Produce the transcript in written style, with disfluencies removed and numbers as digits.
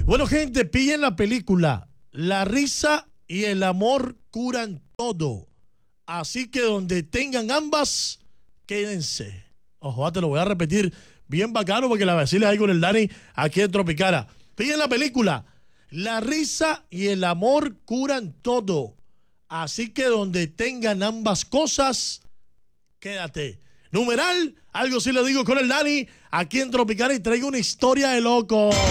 Bueno, gente, pillen la película. La risa y el amor curan todo. Así que donde tengan ambas, quédense. Ojo, te lo voy a repetir bien bacano porque la vacilas ahí con el Dani aquí en Tropicana. Pillen la película. La risa y el amor curan todo. Así que donde tengan ambas cosas, quédate. Numeral, algo sí lo digo con el Dani aquí en Tropicana y traigo una historia de loco.